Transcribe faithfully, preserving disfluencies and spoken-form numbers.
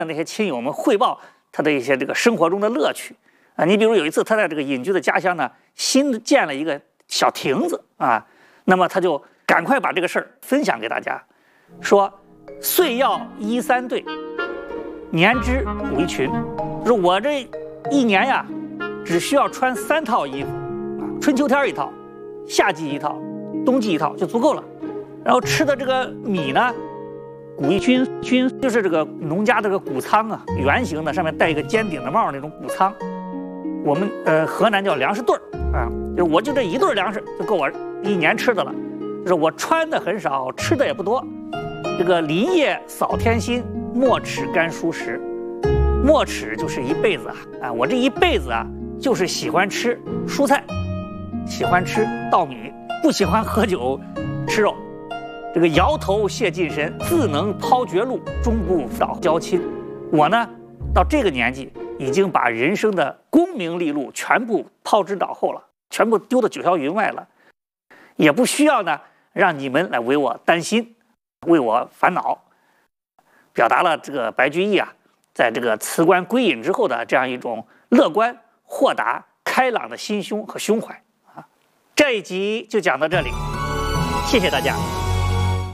向那些亲友们汇报他的一些这个生活中的乐趣啊。你比如有一次，他在这个隐居的家乡呢，新建了一个小亭子啊，那么他就赶快把这个事儿分享给大家，说岁要衣三对，年织五一裙，说我这一年呀，只需要穿三套衣服啊，春秋天一套，夏季一套，冬季一套就足够了。然后吃的这个米呢，谷一菌菌就是这个农家这个谷仓啊，圆形的，上面戴一个尖顶的帽那种谷仓。我们呃河南叫粮食对儿啊，就是我就这一对粮食就够我一年吃的了。就是我穿的很少，吃的也不多。这个林业扫天心，莫齿甘蔬食。莫齿就是一辈子啊啊！我这一辈子啊，就是喜欢吃蔬菜，喜欢吃稻米，不喜欢喝酒吃肉。这个摇头谢近身，自能抛绝路，终不倒交亲。我呢，到这个年纪，已经把人生的功名利禄全部抛之脑后了，全部丢到九霄云外了，也不需要呢让你们来为我担心，为我烦恼。表达了这个白居易啊，在这个辞官归隐之后的这样一种乐观、豁达、开朗的心胸和胸怀啊。这一集就讲到这里，谢谢大家。